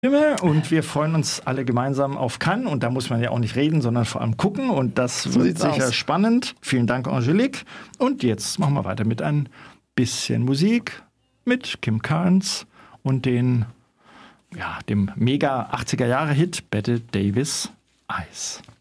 Und wir freuen uns alle gemeinsam auf Cannes. Und da muss man ja auch nicht reden, sondern vor allem gucken. Und das wird sicher spannend. Vielen Dank, Angelique. Und jetzt machen wir weiter mit ein bisschen Musik mit Kim Carnes und dem mega 80er-Jahre-Hit Bette Davis Eyes.